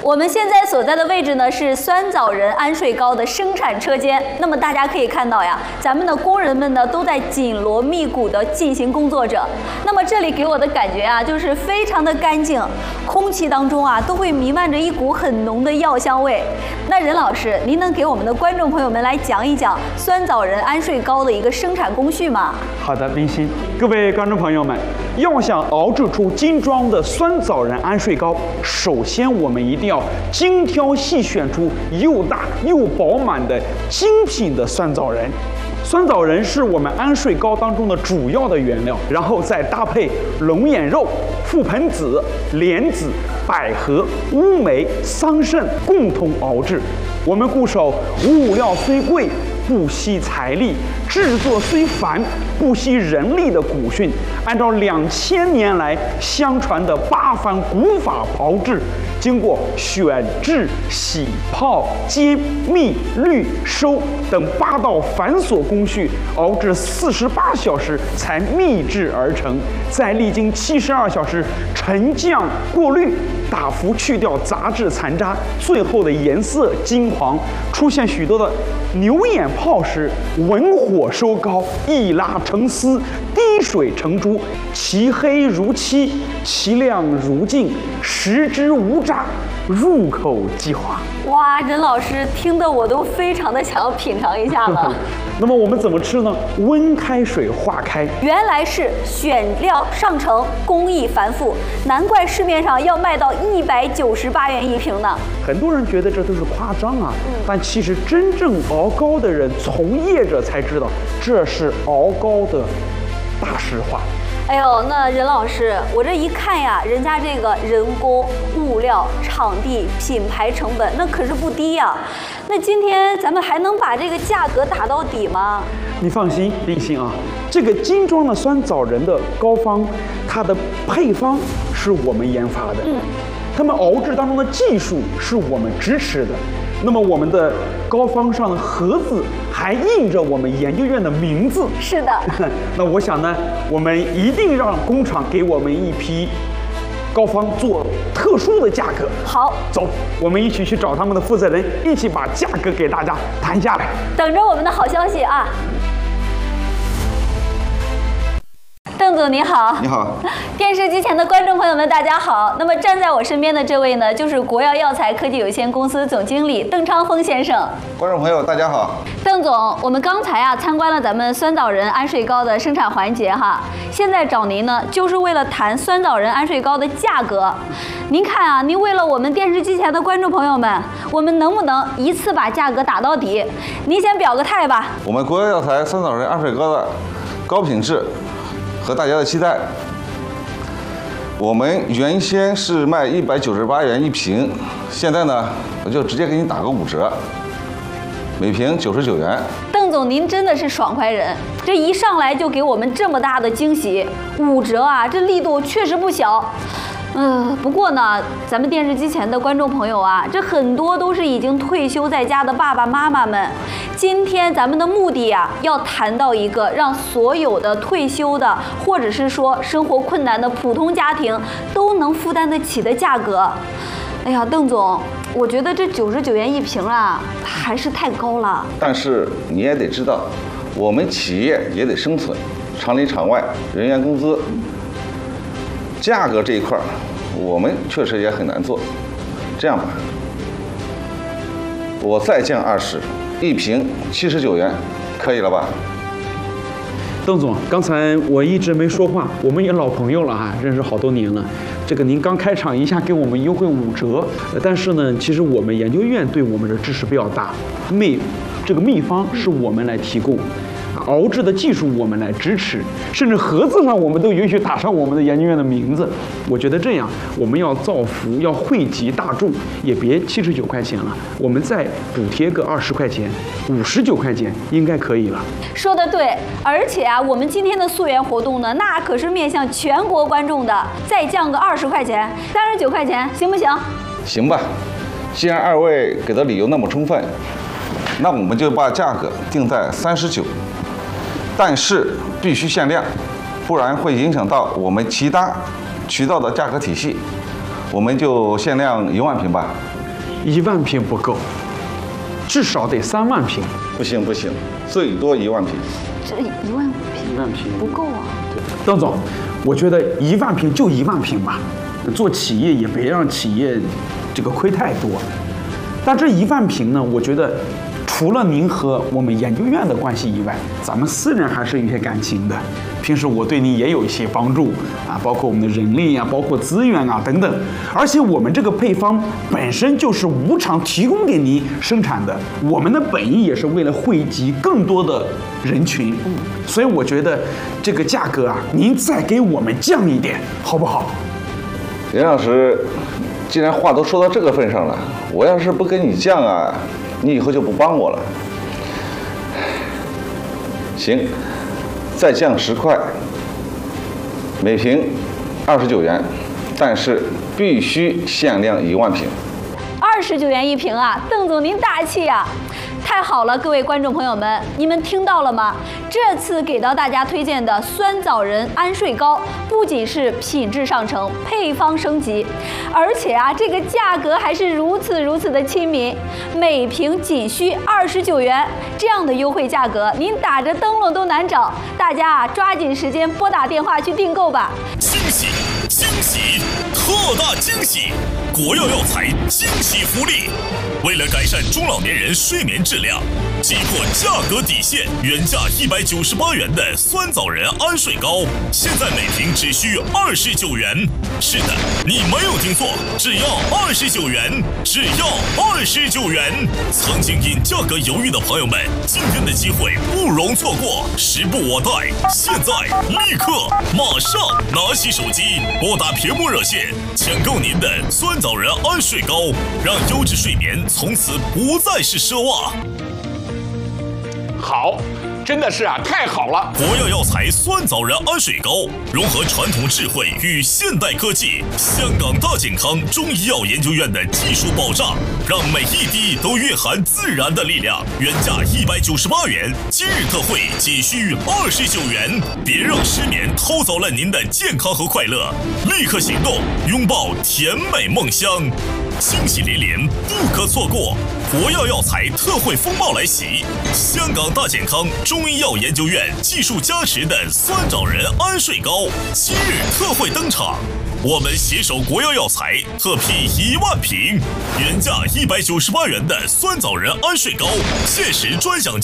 我们现在所在的位置呢是酸枣仁安睡糕的生产车间。那么大家可以看到呀，咱们的工人们呢都在紧锣密鼓地进行工作着。那么这里给我的感觉啊，就是非常的干净，空气当中啊都会弥漫着一股很浓的药香味。那任老师，您能给我们的观众朋友们来讲一讲酸枣仁安睡糕的一个生产工序吗？ 好的，林欣，各位观众朋友们，要想熬制出精装的酸枣仁安睡糕，首先我们一定要精挑细选出又大又饱满的精品的酸枣仁。酸枣仁是我们安睡糕当中的主要的原料，然后再搭配龙眼肉、覆盆子、莲子、百合、乌梅、桑葚共同熬制。我们固守物料虽贵，不惜财力；制作虽繁，不惜人力的古训，按照2000年来相传的8番古法炮制，经过选制、洗、泡、煎、蜜、滤、收等8道繁琐工序，熬制48小时才秘制而成，再历经72小时沉降过滤，大幅去掉杂质残渣，最后的颜色金黄，出现许多的牛眼泡时，文火收高，一拉成丝，滴水成珠，其黑如漆，其亮如镜，食之无渣，入口即化。 哇，任老师听得我都非常的想要品尝一下了。 那么我们怎么吃呢？温开水化开。 原来是选料上乘，工艺繁复，难怪市面上要卖到198元一瓶呢。 很多人觉得这都是夸张啊，但其实真正熬糕的人、从业者才知道，这是熬糕的大实话。 哎呦，那任老师，我这一看呀，人家这个人工、物料、场地、品牌成本，那可是不低呀。那今天咱们还能把这个价格打到底吗？ 你放心，林欣啊，这个精装的酸枣仁的膏方，它的配方是我们研发的，他们熬制当中的技术是我们支持的。那么我们的膏方上的盒子还印着我们研究院的名字。 是的。 那我想呢，我们一定让工厂给我们一批膏方做特殊的价格。 好， 走，我们一起去找他们的负责人，一起把价格给大家谈下来。 等着我们的好消息啊！邓总您好。 你好。 电视机前的观众朋友们，大家好。那么站在我身边的这位呢，就是国药药材科技有限公司总经理邓昌峰先生。 观众朋友，大家好。 邓总，我们刚才啊参观了咱们酸枣仁安睡糕的生产环节哈，现在找您呢，就是为了谈酸枣仁安睡糕的价格。您看啊，您为了我们电视机前的观众朋友们，我们能不能一次把价格打到底？您先表个态吧。 我们国药药材酸枣仁安睡糕的高品质和大家的期待，我们原先是卖198元一瓶，现在呢，我就直接给你打个5折，每瓶99元。 邓总，您真的是爽快人，这一上来就给我们这么大的惊喜，5折啊，这力度确实不小。不过呢，咱们电视机前的观众朋友啊，这很多都是已经退休在家的爸爸妈妈们。今天咱们的目的呀，要谈到一个让所有的退休的，或者是说生活困难的普通家庭都能负担得起的价格。哎呀，邓总，我觉得这99元一瓶啊，还是太高了。 但是你也得知道，我们企业也得生存，厂里厂外人员工资。价格这一块，我们确实也很难做。这样吧，我再降20，一瓶79元，可以了吧？ 邓总，刚才我一直没说话，我们也老朋友了哈，认识好多年了。这个您刚开场一下给我们优惠5折，但是呢，其实我们研究院对我们的支持比较大，这个秘方是我们来提供。熬制的技术我们来支持，甚至盒子上我们都允许打上我们的研究院的名字。我觉得这样，我们要造福，要惠及大众，也别79块钱了，我们再补贴个20块钱，59块钱应该可以了。 说得对，而且啊，我们今天的溯源活动呢，那可是面向全国观众的，再降个20块钱，39块钱，行不行？ 行吧，既然2位给的理由那么充分，那我们就把价格定在39。但是必须限量，不然会影响到我们其他渠道的价格体系。我们就限量1万瓶吧。 1万瓶不够，至少得3万瓶。 不行不行，最多1万瓶。 这1万瓶 1万瓶不够啊！ 邓总，我觉得1万瓶就1万瓶吧，做企业也别让企业这个亏太多。但这1万瓶呢，我觉得除了您和我们研究院的关系以外，咱们私人还是有些感情的。平时我对您也有一些帮助啊，包括我们的人力啊，包括资源啊等等。而且我们这个配方本身就是无偿提供给您生产的，我们的本意也是为了惠及更多的人群。所以我觉得这个价格啊，您再给我们降一点，好不好？ 林老师，既然话都说到这个份上了，我要是不给你降啊，你以后就不帮我了。行，再降10块，每瓶29元，但是必须限量1万瓶。 29元1瓶啊，邓总您大气啊！太好了，各位观众朋友们，你们听到了吗？这次给到大家推荐的酸枣仁安睡膏，不仅是品质上乘，配方升级，而且啊，这个价格还是如此的亲民，每瓶仅需29元，这样的优惠价格，您打着灯笼都难找。大家啊，抓紧时间拨打电话去订购吧！ 惊喜，惊喜，特大惊喜！国药药材惊喜福利！为了改善中老年人睡眠质量，击破价格底线，原价198元的酸枣仁安睡膏，现在每瓶只需29元。是的，你没有听错，只要29元，只要29元。曾经因价格犹豫的朋友们，今天的机会不容错过，时不我待，现在立刻马上拿起手机，拨打屏幕热线，抢购您的酸枣仁安睡膏，让优质睡眠从此不再是奢望。 好，真的是啊，太好了！ 国药药材酸枣仁安睡膏，融合传统智慧与现代科技，香港大健康中医药研究院的技术保障，让每一滴都蕴含自然的力量。原价198元，今日特惠仅需29元，别让失眠偷走了您的健康和快乐，立刻行动，拥抱甜美梦乡。惊喜连连，不可错过！国药药材特惠风暴来袭，香港大健康中医药研究院技术加持的酸枣仁安睡膏今日特惠登场。我们携手国药药材特批1万瓶，原价198元的酸枣仁安睡膏，限时专享